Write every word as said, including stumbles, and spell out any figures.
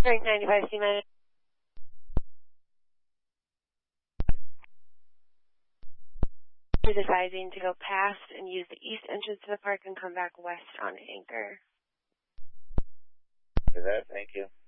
Frank ninety-five C minus. Is advising to go past and use the east entrance to the park and come back west on Anchor. For that, thank you.